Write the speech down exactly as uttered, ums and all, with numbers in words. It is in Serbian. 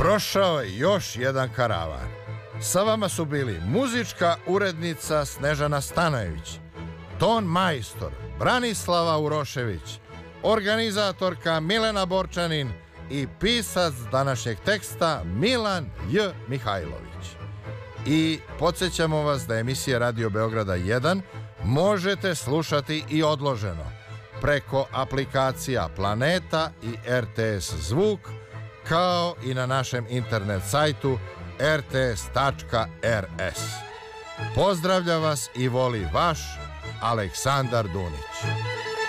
prošao je još jedan karavan. Sa vama su bili muzička urednica Snežana Stanojević, ton majstor Branislava Urošević, organizatorka Milena Borčanin i pisac današnjeg teksta Milan J. Mihajlović. I podsjećamo vas da emisije Radio Beograda jedan možete slušati i odloženo preko aplikacija Planeta i R T S Zvuk, kao i na našem internet sajtu r t s tačka r s. Pozdravlja vas i voli vaš Aleksandar Dunić.